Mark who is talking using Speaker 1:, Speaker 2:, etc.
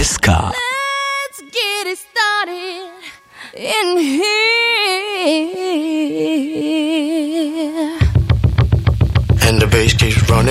Speaker 1: SK.
Speaker 2: Let's get it started in here.
Speaker 3: And the bass keeps running.